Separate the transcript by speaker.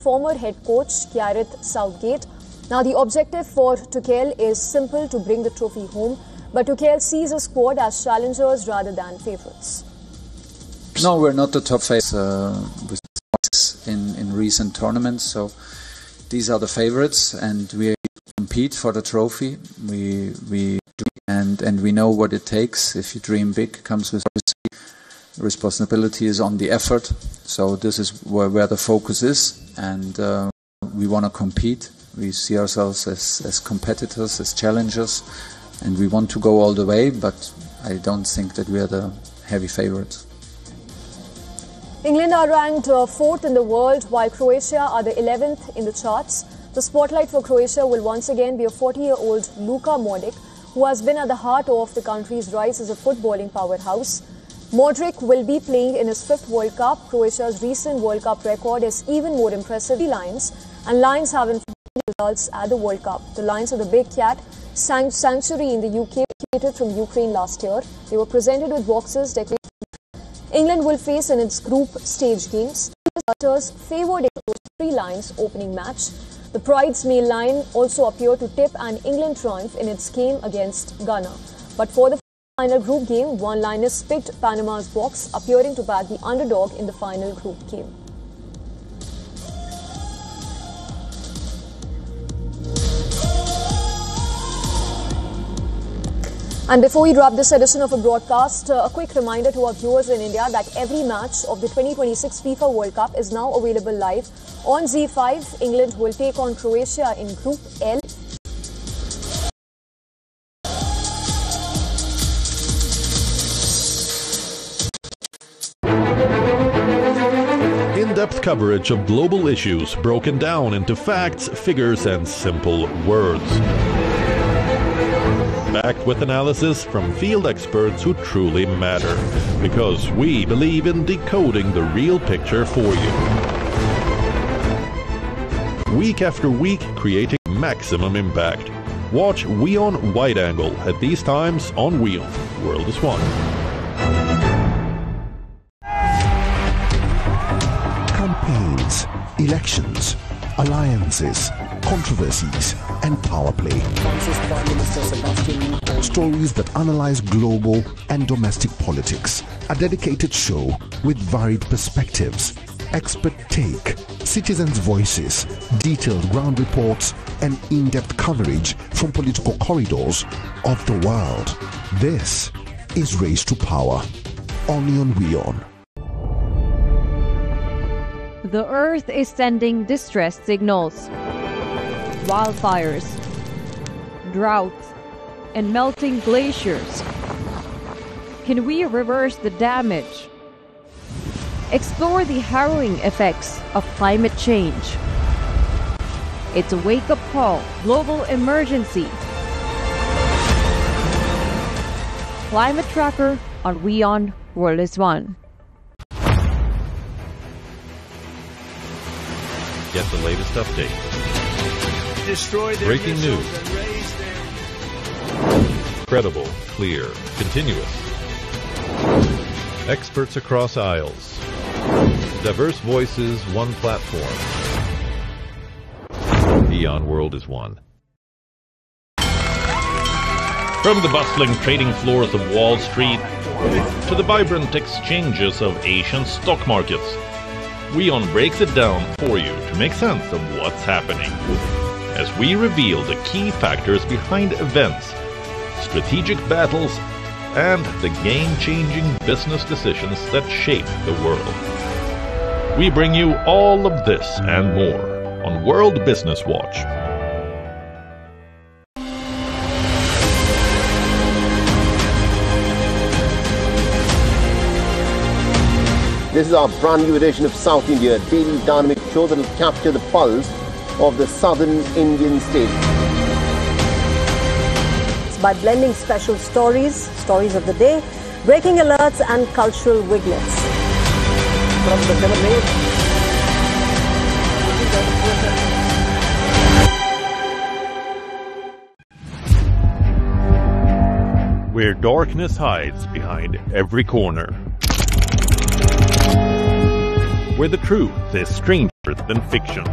Speaker 1: former head coach Gareth Southgate. Now the objective for Tuchel is simple: to bring the trophy home, but Tuchel sees his squad as challengers rather than favourites.
Speaker 2: No, we're not the top favourites in recent tournaments, so these are the favourites, and we compete for the trophy. We do, and we know what it takes. If you dream big, comes with responsibility is on the effort. So this is where the focus is, and we want to compete. We see ourselves as competitors, as challengers, and we want to go all the way, but I don't think that we are the heavy favourites.
Speaker 1: England are ranked 4th in the world, while Croatia are the 11th in the charts. The spotlight for Croatia will once again be a 40-year-old Luka Modric, who has been at the heart of the country's rise as a footballing powerhouse. Modric will be playing in his 5th World Cup. Croatia's recent World Cup record is even more impressive. The Lions haven't results at the World Cup. The Lions of the Big Cat sanctuary in the UK vacated from Ukraine last year. They were presented with boxes decorated. England will face in its group stage games. The starters favoured those 3 Lions opening match. The Pride's main line also appeared to tip an England triumph in its game against Ghana. But for the final group game, one Lioness picked Panama's box, appearing to back the underdog in the final group game. And before we wrap this edition of a broadcast, a quick reminder to our viewers in India that every match of the 2026 FIFA World Cup is now available live on ZEE5. England will take on Croatia in Group L.
Speaker 3: In-depth coverage of global issues broken down into facts, figures, and simple words. Backed with analysis from field experts who truly matter, because we believe in decoding the real picture for you. Week after week, creating maximum impact. Watch WION Wide Angle at these times on WION. World is One.
Speaker 4: Campaigns, elections, alliances, controversies, and power play. Stories that analyze global and domestic politics. A dedicated show with varied perspectives, expert take, citizens' voices, detailed ground reports, and in-depth coverage from political corridors of the world. This is Race to Power, only on WION.
Speaker 5: The Earth is sending distress signals. Wildfires, droughts, and melting glaciers. Can we reverse the damage? Explore the harrowing effects of climate change. It's a wake-up call, global emergency. Climate Tracker on WION, World is One.
Speaker 3: Get the latest update. Breaking news. Credible, clear, continuous. Experts across aisles. Diverse voices, one platform. WION World is One. From the bustling trading floors of Wall Street to the vibrant exchanges of Asian stock markets, WION breaks it down for you to make sense of what's happening, as we reveal the key factors behind events, strategic battles, and the game-changing business decisions that shape the world. We bring you all of this and more on World Business Watch.
Speaker 6: This is our brand new edition of South India, a daily dynamic show that will capture the pulse of the southern Indian state.
Speaker 7: It's by blending special stories of the day, breaking alerts and cultural wiglets. From the
Speaker 3: Where darkness hides behind every corner. Where the truth is stranger than fiction.